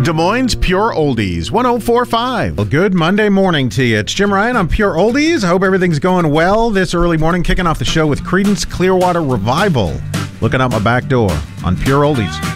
Des Moines Pure Oldies, 104.5. Well, good Monday morning to you. It's Jim Ryan on Pure Oldies. I hope everything's going well this early morning. Kicking off the show with Creedence Clearwater Revival. Looking out my back door on Pure Oldies.